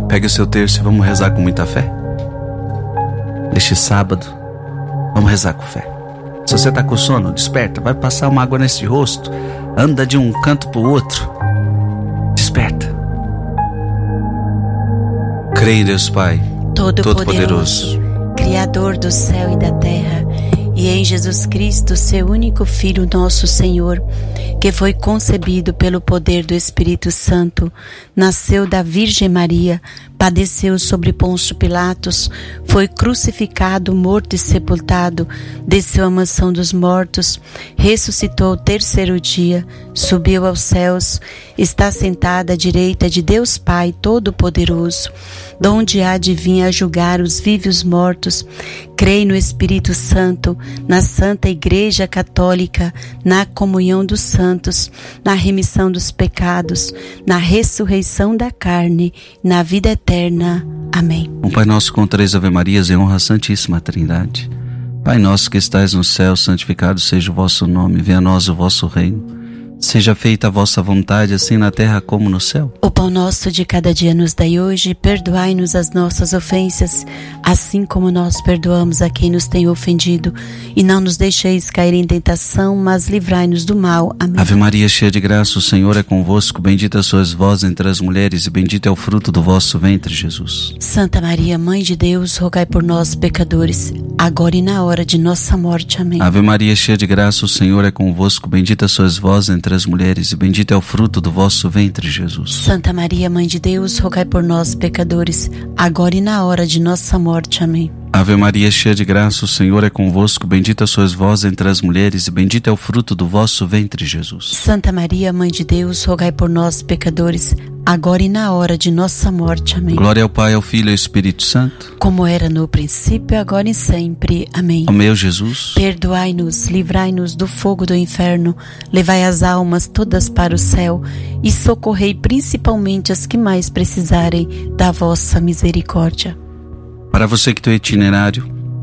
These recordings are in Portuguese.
Pegue o seu terço e vamos rezar com muita fé. Neste sábado, vamos rezar com fé. Se você está com sono, desperta. Vai passar uma água nesse rosto. Anda de um canto para o outro. Desperta. Creio em Deus Pai, Todo-Poderoso, Criador do céu e da terra, e em Jesus Cristo, seu único Filho, nosso Senhor, que foi concebido pelo poder do Espírito Santo, nasceu da Virgem Maria, padeceu sobre Pôncio Pilatos, foi crucificado, morto e sepultado, desceu à mansão dos mortos, ressuscitou ao terceiro dia, subiu aos céus, está sentado à direita de Deus Pai Todo-Poderoso, donde há de vir a julgar os vivos e os mortos. Creio no Espírito Santo, na Santa Igreja Católica, na comunhão dos santos, na remissão dos pecados, na ressurreição da carne, na vida eterna. Amém. Um Pai Nosso com 3 Ave-Marias em honra à Santíssima Trindade. Pai nosso que estais no céu, santificado seja o vosso nome. Venha a nós o vosso reino. Seja feita a vossa vontade, assim na terra como no céu. O pão nosso de cada dia nos dai hoje, perdoai-nos as nossas ofensas, assim como nós perdoamos a quem nos tem ofendido. E não nos deixeis cair em tentação, mas livrai-nos do mal. Amém. Ave Maria, cheia de graça, o Senhor é convosco. Bendita sois vós entre as mulheres, e bendito é o fruto do vosso ventre, Jesus. Santa Maria, Mãe de Deus, rogai por nós, pecadores, agora e na hora de nossa morte. Amém. Ave Maria, cheia de graça, o Senhor é convosco. Bendita sois vós entre as mulheres, e bendito é o fruto do vosso ventre, Jesus. Santa Maria, Mãe de Deus, rogai por nós, pecadores, agora e na hora de nossa morte. Amém. Ave Maria, cheia de graça, o Senhor é convosco. Bendita sois vós entre as mulheres, e bendito é o fruto do vosso ventre, Jesus. Santa Maria, Mãe de Deus, rogai por nós, pecadores, agora e na hora de nossa morte. Amém. Glória ao Pai, ao Filho e ao Espírito Santo, como era no princípio, agora e sempre. Amém. Ó meu Jesus, perdoai-nos, livrai-nos do fogo do inferno, levai as almas todas para o céu e socorrei principalmente as que mais precisarem da vossa misericórdia. Para você que tem o itinerário,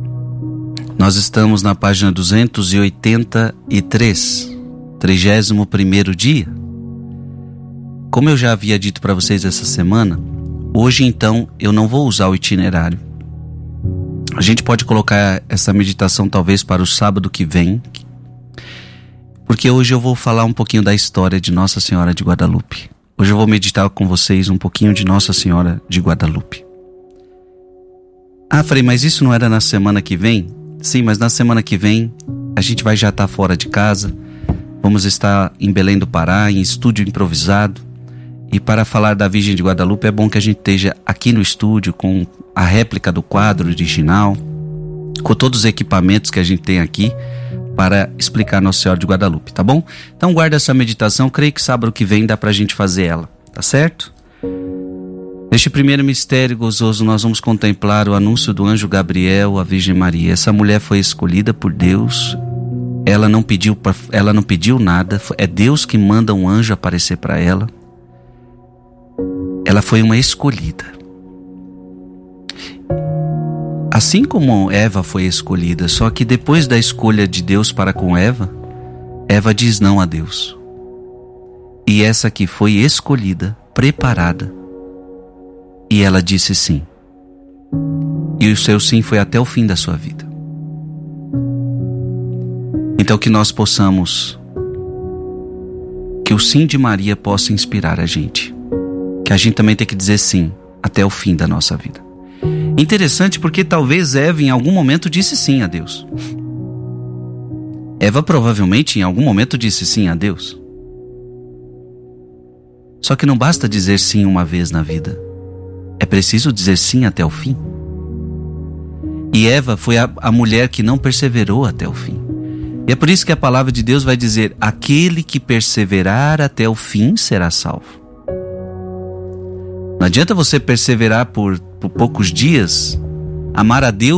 nós estamos na página 283, 31º dia. Como eu já havia dito para vocês essa semana, hoje então eu não vou usar o itinerário. A gente pode colocar essa meditação talvez para o sábado que vem, porque hoje eu vou falar um pouquinho da história de Nossa Senhora de Guadalupe. Hoje eu vou meditar com vocês um pouquinho de Nossa Senhora de Guadalupe. Ah, Frei, mas isso não era na semana que vem? Sim, mas na semana que vem a gente vai já estar fora de casa. Vamos estar em Belém do Pará, em estúdio improvisado. E para falar da Virgem de Guadalupe é bom que a gente esteja aqui no estúdio com a réplica do quadro original, com todos os equipamentos que a gente tem aqui para explicar Nossa Senhora de Guadalupe, tá bom? Então guarda essa meditação, creio que sábado que vem dá pra gente fazer ela, tá certo? Neste primeiro mistério gozoso nós vamos contemplar o anúncio do anjo Gabriel à Virgem Maria. Essa mulher foi escolhida por Deus, ela não pediu nada, é Deus que manda um anjo aparecer para ela. Ela foi uma escolhida. Assim como Eva foi escolhida, só que depois da escolha de Deus para com Eva, Eva diz não a Deus. E essa aqui foi escolhida, preparada, e ela disse sim. E o seu sim foi até o fim da sua vida. Então que nós possamos, que o sim de Maria possa inspirar a gente. Que a gente também tem que dizer sim até o fim da nossa vida. Interessante porque talvez Eva em algum momento disse sim a Deus. Eva provavelmente em algum momento disse sim a Deus. Só que não basta dizer sim uma vez na vida. É preciso dizer sim até o fim. E Eva foi a mulher que não perseverou até o fim. E é por isso que a palavra de Deus vai dizer: aquele que perseverar até o fim será salvo. Não adianta você perseverar por poucos dias, amar a Deus